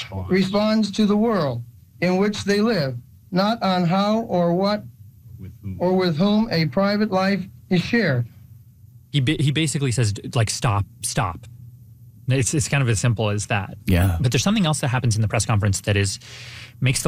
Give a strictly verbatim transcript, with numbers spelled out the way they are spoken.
response. responds to the world in which they live, not on how or what With whom? or with whom a private life is shared. He ba- he basically says, like, stop, stop. It's it's kind of as simple as that. Yeah. But there's something else that happens in the press conference that is makes the